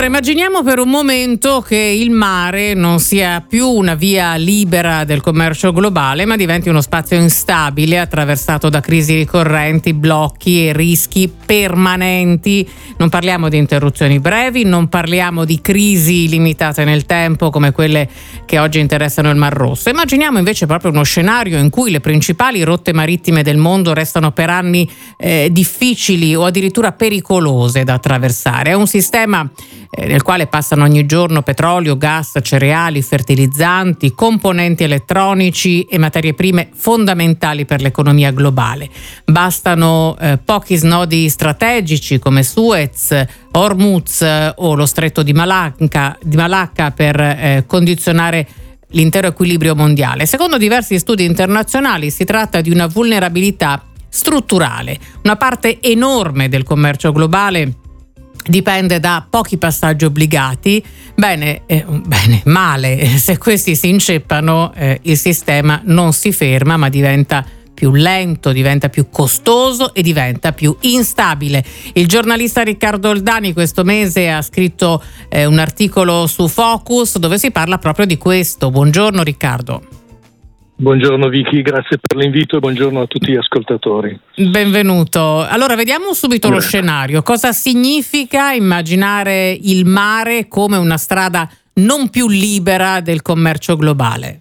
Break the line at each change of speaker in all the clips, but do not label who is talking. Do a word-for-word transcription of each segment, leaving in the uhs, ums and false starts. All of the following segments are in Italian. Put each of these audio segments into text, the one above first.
Allora, immaginiamo per un momento che il mare non sia più una via libera del commercio globale, ma diventi uno spazio instabile, attraversato da crisi ricorrenti, blocchi e rischi permanenti. Non parliamo di interruzioni brevi, non parliamo di crisi limitate nel tempo come quelle che oggi interessano il Mar Rosso. Immaginiamo invece proprio uno scenario in cui le principali rotte marittime del mondo restano per anni eh, difficili o addirittura pericolose da attraversare. È un sistema eh, nel quale passano ogni giorno petrolio, gas, cereali, fertilizzanti, componenti elettronici e materie prime fondamentali per l'economia globale. Bastano eh, pochi snodi strategici come Suez, Hormuz eh, o lo Stretto di Malacca, di Malacca per eh, condizionare l'intero equilibrio mondiale. Secondo diversi studi internazionali si tratta di una vulnerabilità strutturale. Una parte enorme del commercio globale dipende da pochi passaggi obbligati. Bene, eh, bene, male, se questi si inceppano eh, il sistema non si ferma ma diventa più lento, diventa più costoso e diventa più instabile. Il giornalista Riccardo Oldani questo mese ha scritto eh, un articolo su Focus dove si parla proprio di questo. Buongiorno Riccardo.
Buongiorno Vicky, grazie per l'invito e buongiorno a tutti gli ascoltatori.
Benvenuto. Allora, vediamo subito lo scenario. Cosa significa immaginare il mare come una strada non più libera del commercio globale?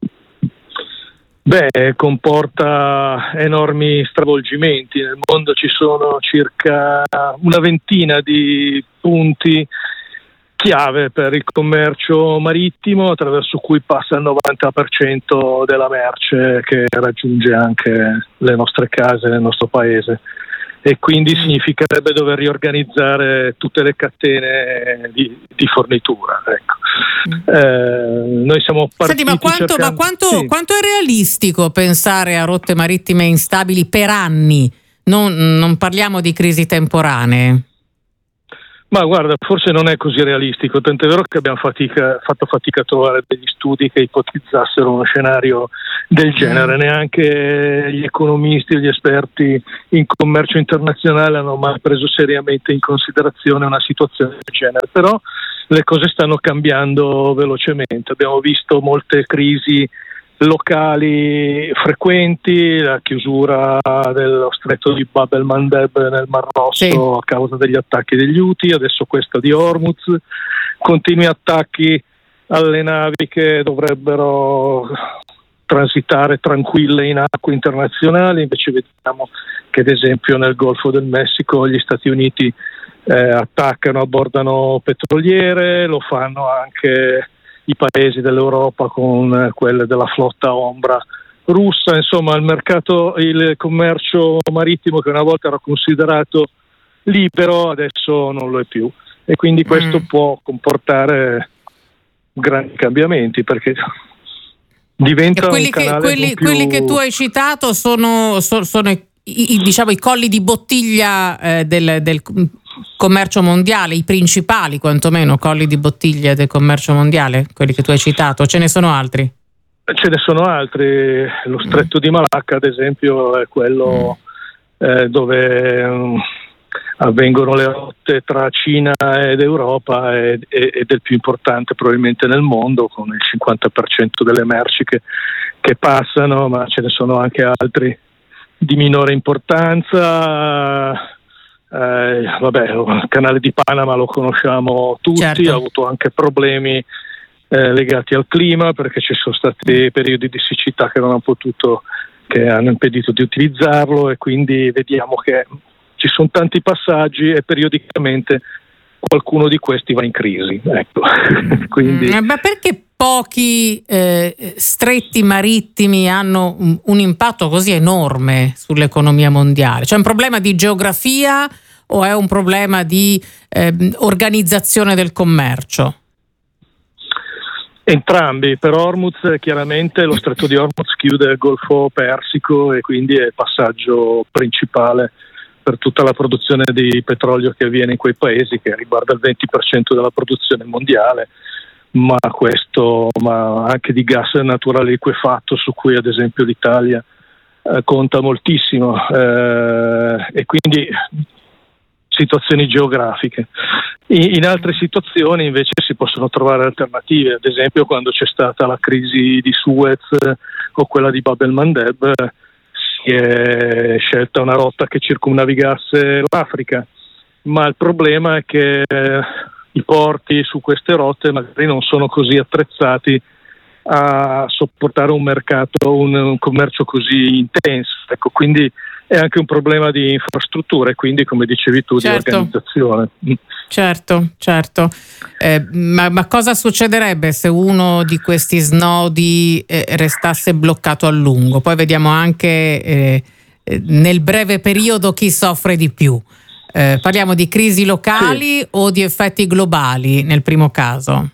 Beh, comporta enormi stravolgimenti. Nel mondo ci sono circa una ventina di punti chiave per il commercio marittimo attraverso cui passa il novanta per cento della merce che raggiunge anche le nostre case nel nostro paese, e quindi significherebbe dover riorganizzare tutte le catene di, di fornitura. Ecco. Eh, noi siamo partiti.
Senti, ma quanto,
cercando...
ma quanto,
sì.
quanto è realistico pensare a rotte marittime instabili per anni? Non, non parliamo di crisi temporanee.
Ma guarda, forse non è così realistico, tant'è vero che abbiamo fatica, fatto fatica a trovare degli studi che ipotizzassero uno scenario del genere. Mm. Neanche gli economisti o gli esperti in commercio internazionale hanno mai preso seriamente in considerazione una situazione del genere, però le cose stanno cambiando velocemente. Abbiamo visto molte crisi locali frequenti, la chiusura dello stretto di Bab el-Mandeb nel Mar Rosso, sì, a causa degli attacchi degli Houthi, adesso questa di Hormuz, continui attacchi alle navi che dovrebbero transitare tranquille in acque internazionali, invece vediamo che ad esempio nel Golfo del Messico gli Stati Uniti eh, attaccano, abbordano petroliere, lo fanno anche i paesi dell'Europa con quelle della flotta ombra russa. Insomma, il mercato, il commercio marittimo che una volta era considerato libero adesso non lo è più, e quindi questo mm. può comportare grandi cambiamenti, perché diventa
quelli
un canale
che, quelli,
più...
quelli che tu hai citato sono, sono, sono i, i, diciamo, i colli di bottiglia eh, del, del commercio mondiale, i principali quantomeno colli di bottiglia del commercio mondiale, quelli che tu hai citato. Ce ne sono altri?
Ce ne sono altri. Lo stretto mm. di Malacca ad esempio è quello mm. eh, dove um, avvengono le rotte tra Cina ed Europa ed, ed è il più importante probabilmente nel mondo, con il cinquanta per cento delle merci che, che passano, ma ce ne sono anche altri di minore importanza. Eh, vabbè, il canale di Panama lo conosciamo tutti, certo. Ha avuto anche problemi eh, legati al clima, perché ci sono stati periodi di siccità che non hanno potuto, che hanno impedito di utilizzarlo, e quindi vediamo che ci sono tanti passaggi e periodicamente qualcuno di questi va in crisi. Ecco. Quindi...
Mm, ma perché pochi eh, stretti marittimi hanno un, un impatto così enorme sull'economia mondiale? C'è un problema di geografia o è un problema di eh, organizzazione del commercio?
Entrambi. Per Hormuz chiaramente lo stretto di Hormuz chiude il Golfo Persico e quindi è il passaggio principale per tutta la produzione di petrolio che avviene in quei paesi, che riguarda il venti per cento della produzione mondiale. Ma questo, ma anche di gas naturale liquefatto, su cui ad esempio l'Italia eh, conta moltissimo, eh, e quindi situazioni geografiche. In, in altre situazioni invece si possono trovare alternative, ad esempio quando c'è stata la crisi di Suez o quella di Bab el-Mandeb si è scelta una rotta che circumnavigasse l'Africa, ma il problema è che eh, i porti su queste rotte magari non sono così attrezzati a sopportare un mercato, un, un commercio così intenso, ecco, quindi è anche un problema di infrastrutture, quindi come dicevi tu, certo, di organizzazione.
Certo, certo. Eh, ma, ma cosa succederebbe se uno di questi snodi eh, restasse bloccato a lungo? Poi vediamo anche eh, nel breve periodo chi soffre di più. Eh, parliamo di crisi locali, sì, o di effetti globali nel primo caso?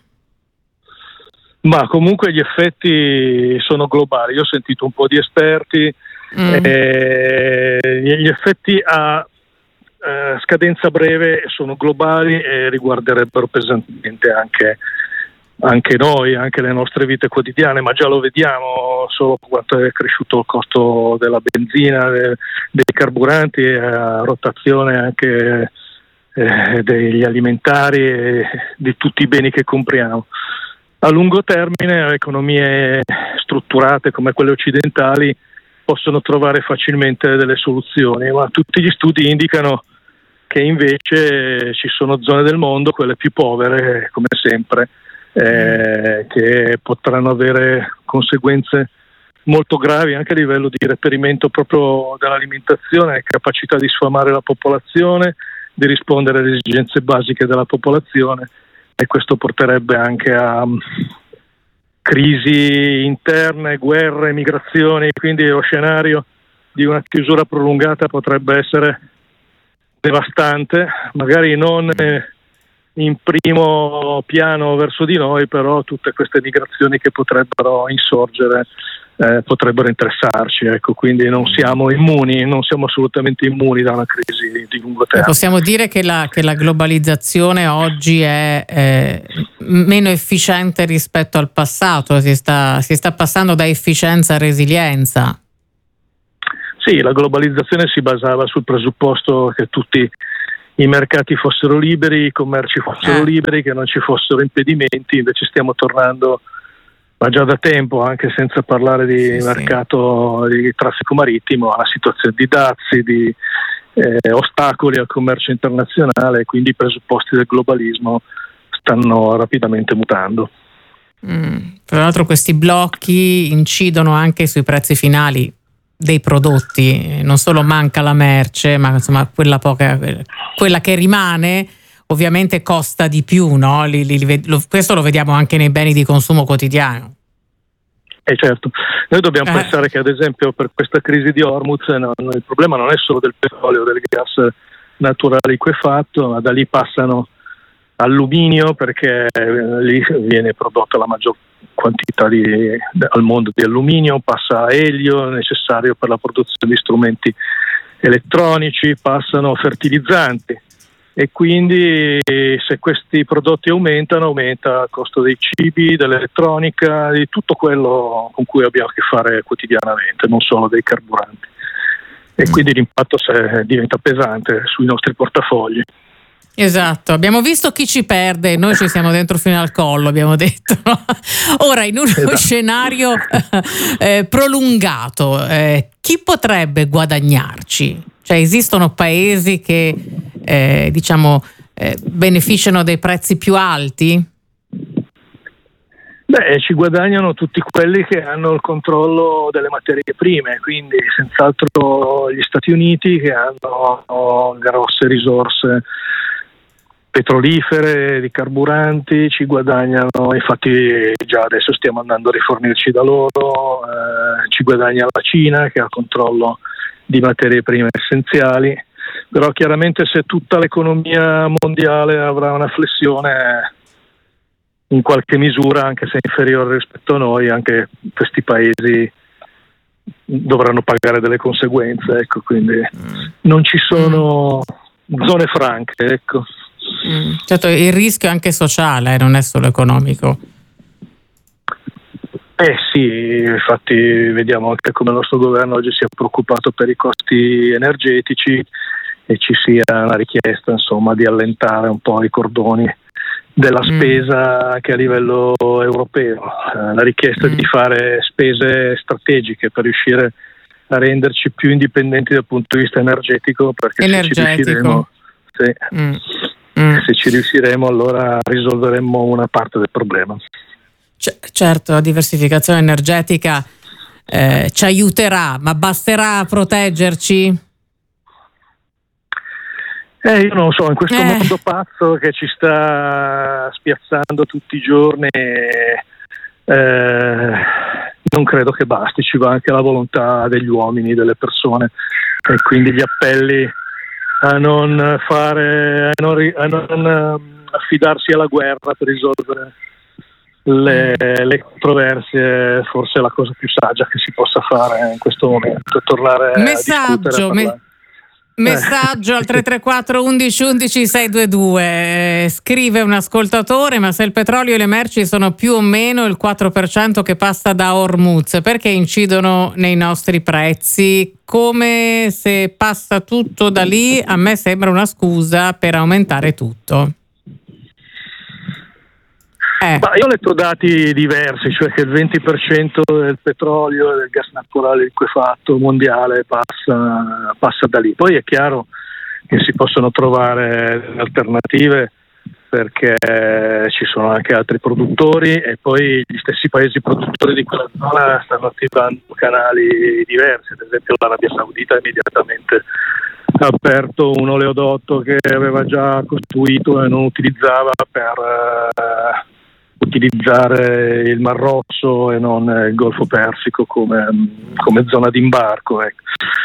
Ma comunque gli effetti sono globali. Io ho sentito un po' di esperti, mm. eh, gli effetti a eh, scadenza breve sono globali e riguarderebbero pesantemente anche, anche noi, anche le nostre vite quotidiane, ma già lo vediamo solo quanto è cresciuto il costo della benzina, de, dei carburanti, a rotazione anche eh, degli alimentari e di tutti i beni che compriamo. A lungo termine economie strutturate come quelle occidentali possono trovare facilmente delle soluzioni, ma tutti gli studi indicano che invece ci sono zone del mondo, quelle più povere come sempre, eh, che potranno avere conseguenze molto gravi anche a livello di reperimento proprio dell'alimentazione, capacità di sfamare la popolazione, di rispondere alle esigenze basiche della popolazione. E questo porterebbe anche a um, crisi interne, guerre, migrazioni, quindi lo scenario di una chiusura prolungata potrebbe essere devastante, magari non eh, in primo piano verso di noi, però tutte queste migrazioni che potrebbero insorgere eh, potrebbero interessarci, ecco, quindi non siamo immuni, non siamo assolutamente immuni da una crisi di lungo termine.
Possiamo dire che la, che la globalizzazione oggi è eh, meno efficiente rispetto al passato, si sta, si sta passando da efficienza a resilienza.
Sì, la globalizzazione si basava sul presupposto che tutti i mercati fossero liberi, i commerci fossero eh. liberi, che non ci fossero impedimenti, invece stiamo tornando, ma già da tempo, anche senza parlare di sì, mercato sì. di traffico marittimo, alla situazione di dazi, di eh, ostacoli al commercio internazionale, quindi i presupposti del globalismo stanno rapidamente mutando.
Mm. Tra l'altro questi blocchi incidono anche sui prezzi finali dei prodotti, non solo manca la merce, ma insomma quella poca, quella che rimane ovviamente costa di più, no? Li, li, lo, questo lo vediamo anche nei beni di consumo quotidiano.
Eh certo, noi dobbiamo
eh.
pensare che ad esempio per questa crisi di Hormuz no, il problema non è solo del petrolio, del gas naturale liquefatto, ma da lì passano alluminio, perché eh, lì viene prodotta la maggior quantità di, al mondo di alluminio, passa elio necessario per la produzione di strumenti elettronici, passano fertilizzanti. E quindi se questi prodotti aumentano, aumenta il costo dei cibi, dell'elettronica, di tutto quello con cui abbiamo a che fare quotidianamente, non solo dei carburanti. E quindi l'impatto diventa pesante sui nostri portafogli.
Esatto, abbiamo visto chi ci perde, noi ci siamo dentro fino al collo, abbiamo detto. Ora, in uno esatto. scenario eh, prolungato, eh, chi potrebbe guadagnarci? Cioè, esistono paesi che eh, diciamo eh, beneficiano dei prezzi più alti?
Beh, ci guadagnano tutti quelli che hanno il controllo delle materie prime, quindi senz'altro gli Stati Uniti, che hanno grosse risorse petrolifere, di carburanti, ci guadagnano, infatti già adesso stiamo andando a rifornirci da loro, eh, ci guadagna la Cina che ha controllo di materie prime essenziali, però chiaramente se tutta l'economia mondiale avrà una flessione in qualche misura, anche se inferiore rispetto a noi, anche questi paesi dovranno pagare delle conseguenze, ecco, quindi non ci sono zone franche, ecco.
Mm. Certo, il rischio è anche sociale, eh, non è solo economico.
Eh sì, infatti vediamo anche come il nostro governo oggi si è preoccupato per i costi energetici e ci sia una richiesta, insomma, di allentare un po' i cordoni della spesa anche a livello europeo, eh, la richiesta mm. di fare spese strategiche per riuscire a renderci più indipendenti dal punto di vista energetico, perché energetico. se ci riusciremo se, mm. Mm. se ci riusciremo allora risolveremo una parte del problema.
C- certo, la diversificazione energetica eh, ci aiuterà, ma basterà proteggerci?
Eh, io non so, in questo
eh.
mondo pazzo che ci sta spiazzando tutti i giorni, eh, non credo che basti, ci va anche la volontà degli uomini, delle persone, e quindi gli appelli a non fare, a non, a non affidarsi alla guerra per risolvere le, le controversie, forse è la cosa più saggia che si possa fare in questo momento, tornare
Messaggio,
a discutere, a
me- Messaggio al tre tre quattro undici undici sei due due, eh, scrive un ascoltatore: ma se il petrolio e le merci sono più o meno il quattro per cento che passa da Hormuz, perché incidono nei nostri prezzi? Come se passa tutto da lì, a me sembra una scusa per aumentare tutto. Eh.
Ma io ho letto dati diversi, cioè che il venti per cento del petrolio e del gas naturale liquefatto mondiale passa, passa da lì. Poi è chiaro che si possono trovare alternative, perché ci sono anche altri produttori e poi gli stessi paesi produttori di quella zona stanno attivando canali diversi. Ad esempio l'Arabia Saudita ha immediatamente aperto un oleodotto che aveva già costruito e non utilizzava per eh, utilizzare il Mar Rosso e non il Golfo Persico come, come zona d'imbarco, ecco.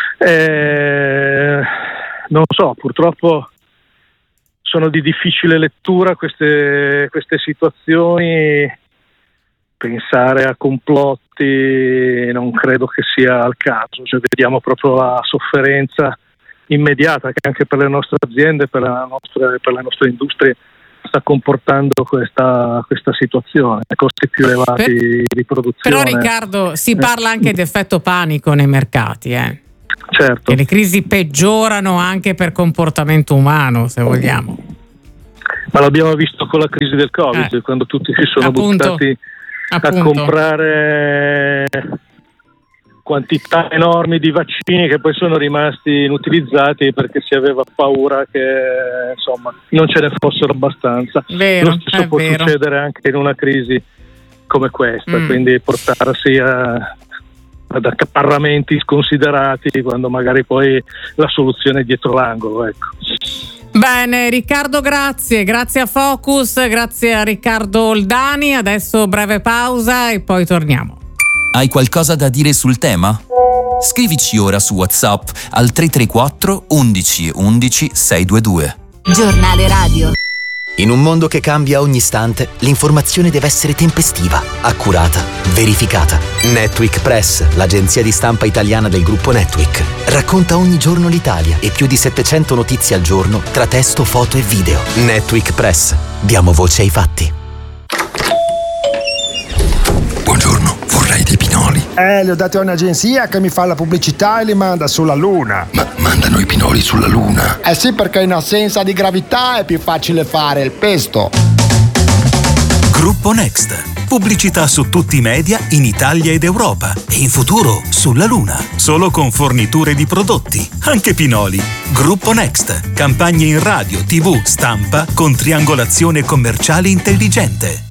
E, non so, purtroppo sono di difficile lettura queste, queste situazioni. Pensare a complotti non credo che sia al caso, cioè, vediamo proprio la sofferenza immediata che anche per le nostre aziende, per, la nostra, per le nostre industrie sta comportando questa, questa situazione, costi più elevati per, di produzione.
Però Riccardo, si parla anche di effetto panico nei mercati, eh?
Certo.
Che le crisi peggiorano anche per comportamento umano, se vogliamo.
Ma l'abbiamo visto con la crisi del Covid, eh. quando tutti si sono
Appunto.
buttati
Appunto.
a comprare quantità enormi di vaccini che poi sono rimasti inutilizzati perché si aveva paura che, insomma, non ce ne fossero abbastanza.
Vero,
Lo stesso può
vero.
succedere anche in una crisi come questa, mm. quindi portarsi a, ad accaparramenti sconsiderati quando magari poi la soluzione è dietro l'angolo, ecco.
Bene, Riccardo, grazie, grazie a Focus, grazie a Riccardo Oldani. Adesso breve pausa e poi torniamo.
Hai qualcosa da dire sul tema? Scrivici ora su WhatsApp al tre tre quattro undici undici sei due due.
Giornale radio. In un mondo che cambia ogni istante, l'informazione deve essere tempestiva, accurata, verificata. Netweek Press, l'agenzia di stampa italiana del gruppo Netweek, racconta ogni giorno l'Italia e più di settecento notizie al giorno tra testo, foto e video. Netweek Press. Diamo voce ai fatti.
Buongiorno, vorrei dei pinoli.
Eh, li ho dati a un'agenzia che mi fa la pubblicità e li manda sulla Luna.
Ma mandano i pinoli sulla Luna?
Eh sì, perché in assenza di gravità è più facile fare il pesto.
Gruppo Next. Pubblicità su tutti i media in Italia ed Europa e in futuro sulla Luna. Solo con forniture di prodotti, anche pinoli. Gruppo Next. Campagne in radio, tivù, stampa con triangolazione commerciale intelligente.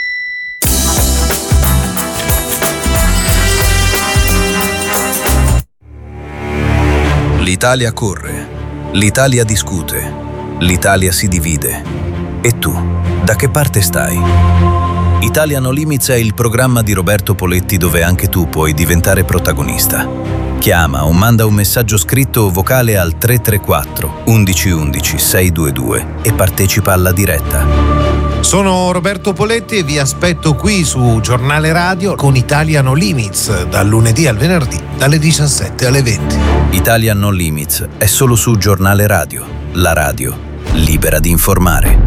L'Italia corre, l'Italia discute, l'Italia si divide. E tu, da che parte stai? Italia No Limits è il programma di Roberto Poletti dove anche tu puoi diventare protagonista. Chiama o manda un messaggio scritto o vocale al tre tre quattro undici undici sei due due e partecipa alla diretta.
Sono Roberto Poletti e vi aspetto qui su Giornale Radio con Italia No Limits, dal lunedì al venerdì, dalle diciassette alle venti.
Italia No Limits è solo su Giornale Radio, la radio libera di informare.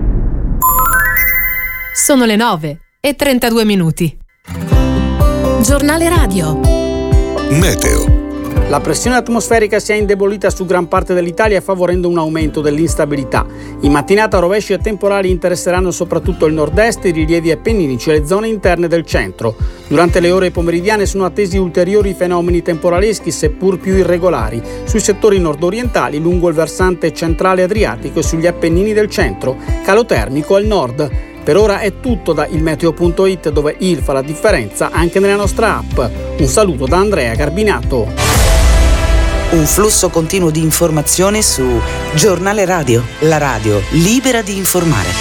Sono le nove e trentadue minuti. Giornale Radio.
Meteo.
La pressione atmosferica si è indebolita su gran parte dell'Italia favorendo un aumento dell'instabilità. In mattinata rovesci e temporali interesseranno soprattutto il nord-est, i rilievi appenninici e le zone interne del centro. Durante le ore pomeridiane sono attesi ulteriori fenomeni temporaleschi, seppur più irregolari, sui settori nordorientali lungo il versante centrale adriatico e sugli Appennini del centro, calo termico al nord. Per ora è tutto da ilmeteo punto it, dove il fa la differenza anche nella nostra app. Un saluto da Andrea Garbinato.
Un flusso continuo di informazioni su Giornale Radio, la radio libera di informare.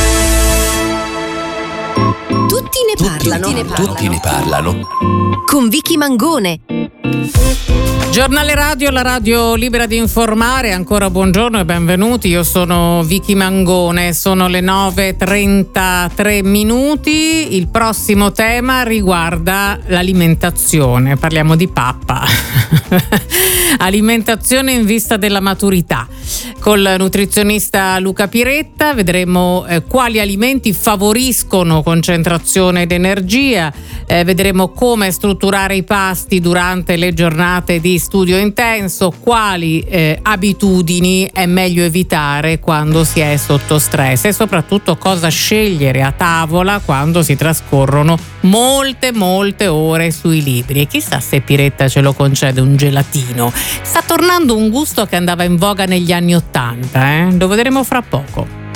Tutti ne parlano. Tutti ne parlano.
Tutti ne parlano.
Con Vicky Mangone.
Giornale Radio, la radio libera di informare. Ancora buongiorno e benvenuti. Io sono Vicky Mangone. Sono le nove e trentatré minuti. Il prossimo tema riguarda l'alimentazione. Parliamo di pappa. Alimentazione in vista della maturità. Col nutrizionista Luca Piretta vedremo eh, quali alimenti favoriscono concentrazione ed energia. Eh, vedremo come strutturare i pasti durante le giornate di studio intenso, quali eh, abitudini è meglio evitare quando si è sotto stress e soprattutto cosa scegliere a tavola quando si trascorrono molte molte ore sui libri. E chissà se Piretta ce lo concede un gelatino. Sta tornando un gusto che andava in voga negli anni ottanta, eh? Lo vedremo fra poco.